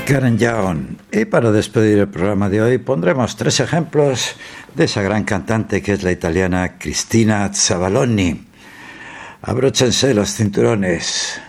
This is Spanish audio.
Karen Young. Y para despedir el programa de hoy pondremos 3 ejemplos de esa gran cantante que es la italiana Cristina Zavaloni. Abróchense los cinturones.